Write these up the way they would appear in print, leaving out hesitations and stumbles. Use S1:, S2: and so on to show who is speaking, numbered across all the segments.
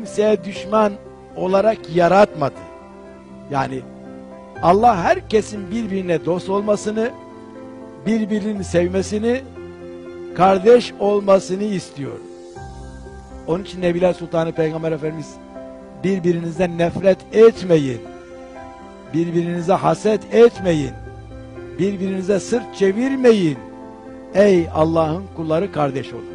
S1: kimseye düşman olarak yaratmadı. Yani Allah herkesin birbirine dost olmasını, birbirini sevmesini, kardeş olmasını istiyor. Onun için Nebiler Sultanı Peygamber Efendimiz birbirinizden nefret etmeyin, birbirinize haset etmeyin, birbirinize sırt çevirmeyin. Ey Allah'ın kulları, kardeş olun.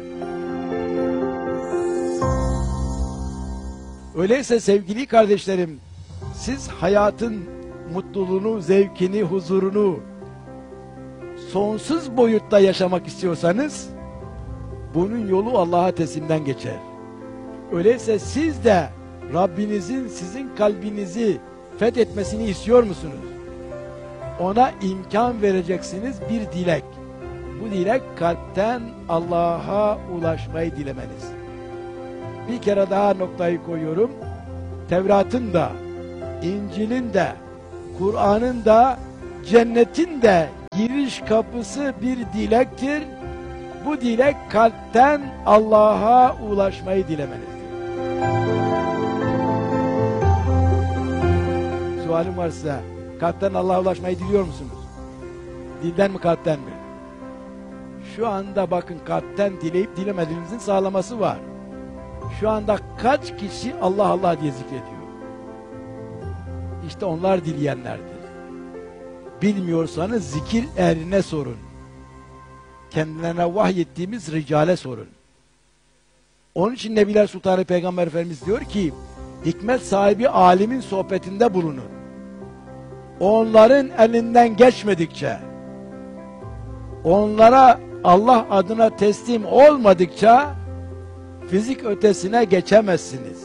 S1: Öyleyse sevgili kardeşlerim, siz hayatın mutluluğunu, zevkini, huzurunu sonsuz boyutta yaşamak istiyorsanız bunun yolu Allah'a teslimden geçer. Öyleyse siz de Rabbinizin sizin kalbinizi fethetmesini istiyor musunuz? Ona imkan vereceksiniz bir dilek. Bu dilek kalpten Allah'a ulaşmayı dilemeniz. Bir kere daha noktayı koyuyorum. Tevrat'ın da, İncil'in de, Kur'an'ın da, cennetin de giriş kapısı bir dilektir. Bu dilek kalpten Allah'a ulaşmayı dilemenizdir. Sualim var size. Kalpten Allah'a ulaşmayı diliyor musunuz? Dilden mi, kalpten mi? Şu anda bakın, kalpten dileyip dilemediğinizin sağlaması var. Şu anda kaç kişi Allah Allah diye zikrediyor? İşte onlar dileyenlerdir. Bilmiyorsanız zikir ehrine sorun. Kendilerine vahyettiğimiz ricale sorun. Onun için Nebiler Sultanı Peygamber Efendimiz diyor ki, hikmet sahibi alimin sohbetinde bulunun. Onların elinden geçmedikçe, onlara Allah adına teslim olmadıkça fizik ötesine geçemezsiniz.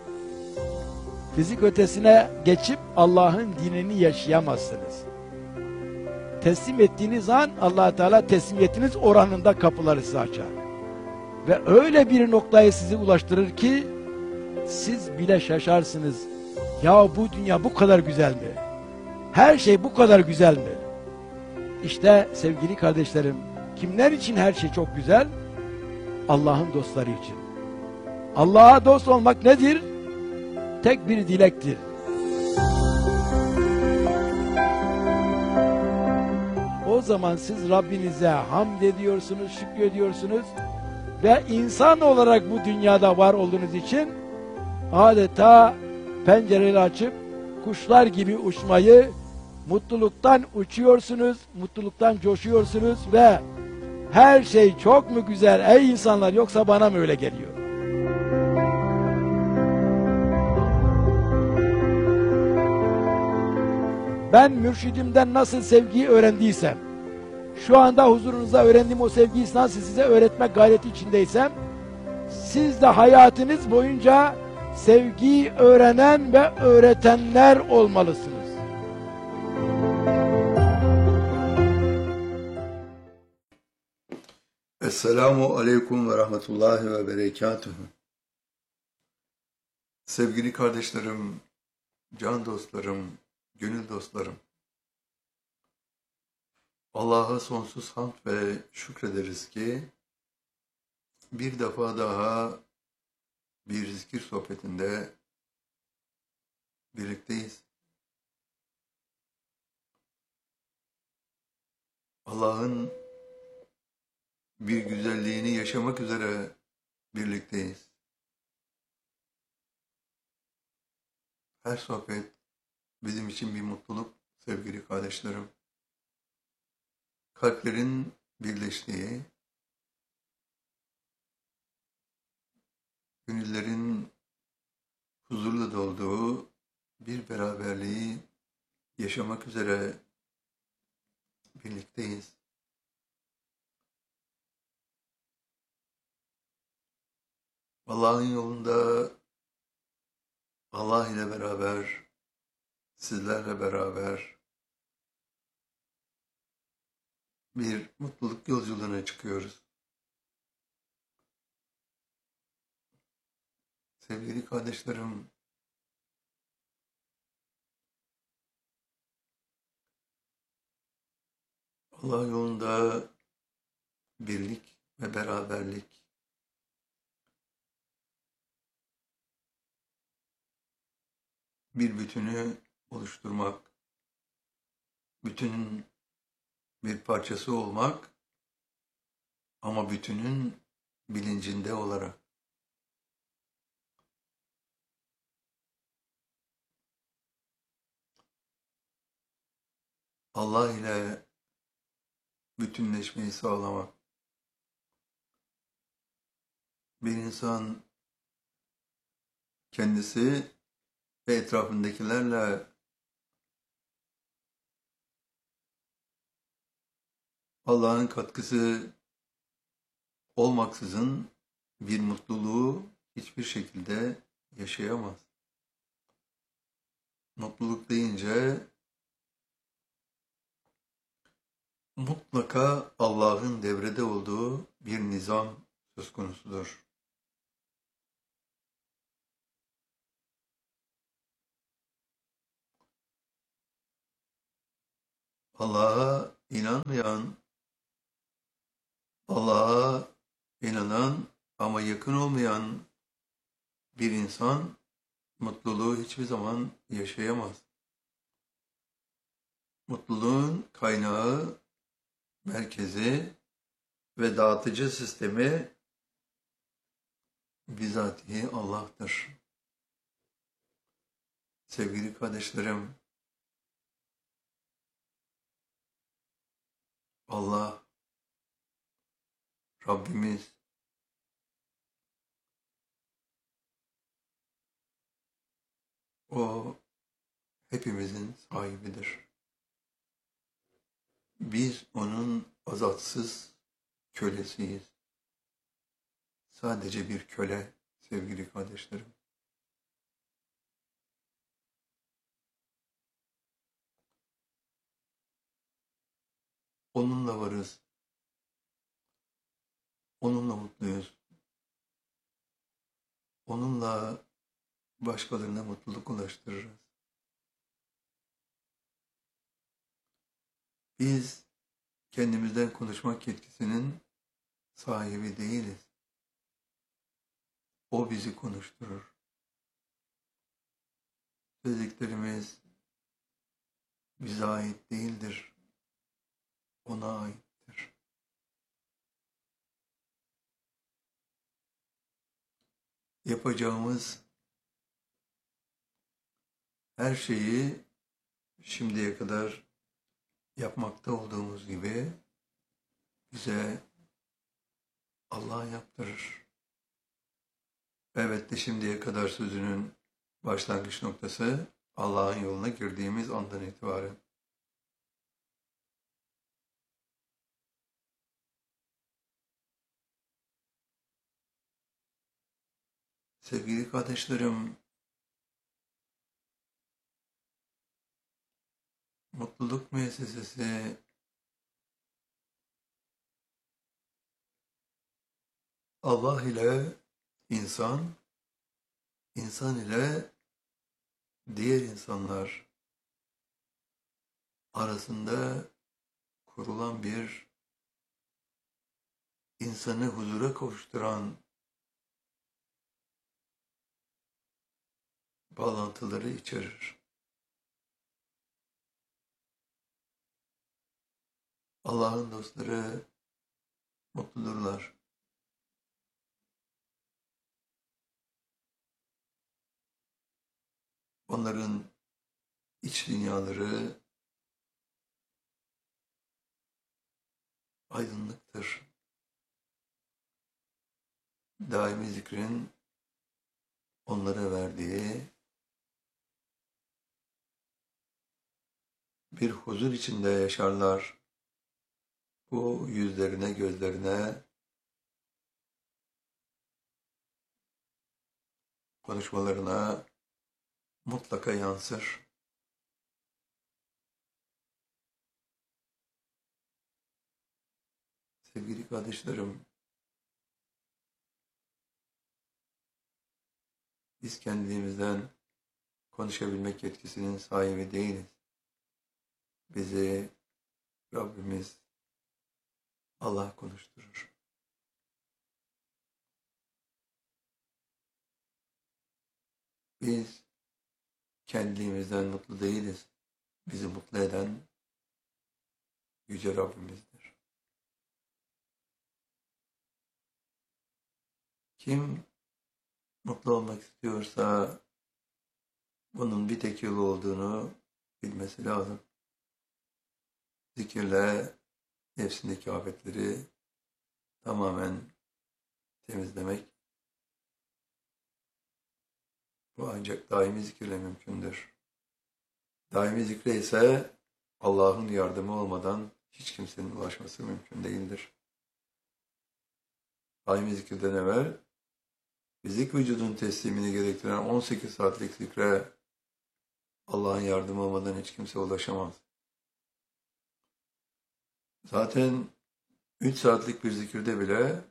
S1: Fizik ötesine geçip Allah'ın dinini yaşayamazsınız. Teslim ettiğiniz an Allah Teala teslimiyetiniz oranında kapıları size açar. Ve öyle bir noktaya sizi ulaştırır ki siz bile şaşarsınız. Ya bu dünya bu kadar güzel mi? Her şey bu kadar güzel mi? İşte sevgili kardeşlerim, kimler için her şey çok güzel? Allah'ın dostları için. Allah'a dost olmak nedir? Tek bir dilektir. O zaman siz Rabbinize hamd ediyorsunuz, şükrediyorsunuz ve insan olarak bu dünyada var olduğunuz için adeta pencereleri açıp kuşlar gibi uçmayı, mutluluktan uçuyorsunuz, mutluluktan coşuyorsunuz ve her şey çok mu güzel ey insanlar, yoksa bana mı öyle geliyor? Ben mürşidimden nasıl sevgiyi öğrendiysem, şu anda huzurunuzda öğrendiğim o sevgiyi nasıl size öğretmek gayreti içindeysem, siz de hayatınız boyunca sevgiyi öğrenen ve öğretenler olmalısınız.
S2: Esselamu Aleyküm ve Rahmetullahi ve Berekatuhu. Sevgili kardeşlerim, can dostlarım, gönül dostlarım, Allah'a sonsuz hamd ve şükrederiz ki bir defa daha bir zikir sohbetinde birlikteyiz. Allah'ın bir güzelliğini yaşamak üzere birlikteyiz. Her sohbet bizim için bir mutluluk sevgili kardeşlerim. Kalplerin birleştiği, gönüllerin huzurla dolduğu bir beraberliği yaşamak üzere birlikteyiz. Allah'ın yolunda Allah ile beraber, sizlerle beraber bir mutluluk yolculuğuna çıkıyoruz. Sevgili kardeşlerim, Allah yolunda birlik ve beraberlik bir bütünü oluşturmak, bütünün bir parçası olmak ama bütünün bilincinde olarak. Allah ile bütünleşmeyi sağlamak. Bir insan kendisi ve etrafındakilerle Allah'ın katkısı olmaksızın bir mutluluğu hiçbir şekilde yaşayamaz. Mutluluk deyince mutlaka Allah'ın devrede olduğu bir nizam söz konusudur. Allah'a inanmayan, Allah'a inanan ama yakın olmayan bir insan mutluluğu hiçbir zaman yaşayamaz. Mutluluğun kaynağı, merkezi ve dağıtıcı sistemi bizatihi Allah'tır. Sevgili kardeşlerim, Allah, Rabbimiz, o hepimizin sahibidir. Biz onun azatsız kölesiyiz. Sadece bir köle sevgili kardeşlerim. Onunla varız. Onunla mutluyuz. Onunla başkalarına mutluluk ulaştırırız. Biz kendimizden konuşmak yetkisinin sahibi değiliz. O bizi konuşturur. Söylediklerimiz bize ait değildir. Ona aittir. Yapacağımız her şeyi şimdiye kadar yapmakta olduğumuz gibi bize Allah yaptırır. Elbette şimdiye kadar sözünün başlangıç noktası Allah'ın yoluna girdiğimiz andan itibaren. Sevgili kardeşlerim, mutluluk müessesesi Allah ile insan, insan ile diğer insanlar arasında kurulan bir insanı huzura kavuşturan bağlantıları içerir. Allah'ın dostları mutludurlar. Onların iç dünyaları aydınlıktır. Daimi zikrin onlara verdiği bir huzur içinde yaşarlar. Bu yüzlerine, gözlerine, konuşmalarına mutlaka yansır. Sevgili kardeşlerim, biz kendimizden konuşabilmek yetkisinin sahibi değiliz. Bizi Rabbimiz Allah konuşturur. Biz kendiliğimizden mutlu değiliz. Bizi mutlu eden Yüce Rabbimizdir. Kim mutlu olmak istiyorsa bunun bir tek yolu olduğunu bilmesi lazım. Zikirle nefsindeki afetleri tamamen temizlemek, bu ancak daimi zikirle mümkündür. Daimi zikre ise Allah'ın yardımı olmadan hiç kimsenin ulaşması mümkün değildir. Daimi zikirden evvel fizik vücudun teslimini gerektiren 18 saatlik zikre Allah'ın yardımı olmadan hiç kimse ulaşamaz. Zaten 3 saatlik bir zikirde bile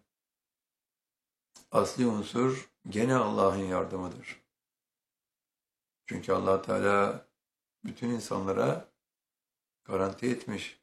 S2: asli unsur gene Allah'ın yardımıdır. Çünkü Allah Teala bütün insanlara garanti etmiş.